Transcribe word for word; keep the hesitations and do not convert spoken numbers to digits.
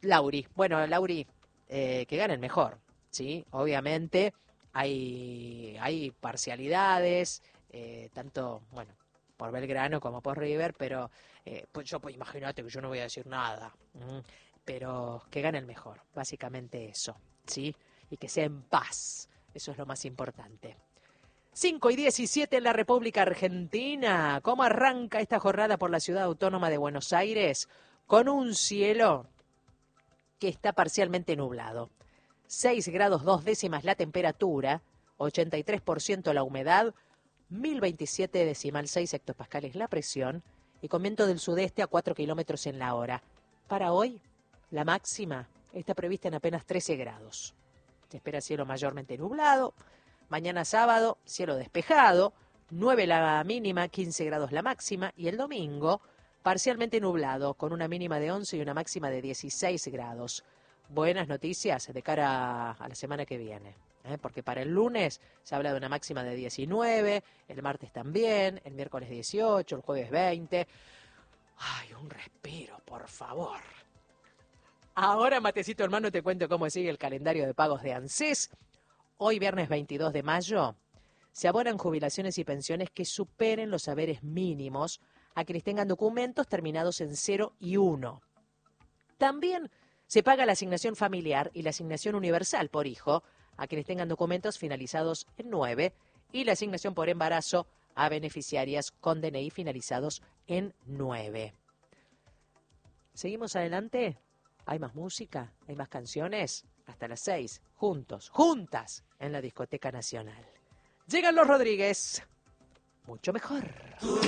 Lauri. Bueno, Lauri, eh, que gane el mejor, ¿sí? Obviamente hay, hay parcialidades, eh, tanto, bueno, por Belgrano como por River, pero eh, pues yo, pues imagínate que yo no voy a decir nada, ¿m? Pero que gane el mejor, básicamente eso, ¿sí? Y que sea en paz, eso es lo más importante. cinco y diecisiete en la República Argentina. ¿Cómo arranca esta jornada por la ciudad autónoma de Buenos Aires? Con un cielo que está parcialmente nublado. seis grados dos décimas la temperatura, ochenta y tres por ciento la humedad, mil veintisiete decimal seis hectopascales la presión y con viento del sudeste a cuatro kilómetros en la hora. Para hoy, la máxima está prevista en apenas trece grados. Se espera cielo mayormente nublado. Mañana sábado, cielo despejado, nueve la mínima, quince grados la máxima, y el domingo, parcialmente nublado, con una mínima de once y una máxima de dieciséis grados. Buenas noticias de cara a la semana que viene, ¿eh? Porque para el lunes se habla de una máxima de diecinueve, el martes también, el miércoles dieciocho, el jueves veinte. Ay, un respiro, por favor. Ahora, Matecito hermano, te cuento cómo sigue el calendario de pagos de ANSES. Hoy, viernes veintidós de mayo, se abonan jubilaciones y pensiones que superen los haberes mínimos a quienes tengan documentos terminados en cero y uno. También se paga la asignación familiar y la asignación universal por hijo a quienes tengan documentos finalizados en nueve y la asignación por embarazo a beneficiarias con D N I finalizados en nueve. ¿Seguimos adelante? ¿Hay más música? ¿Hay más canciones? Hasta las seis, juntos, juntas, en la Discoteca Nacional. Llegan los Rodríguez. Mucho mejor.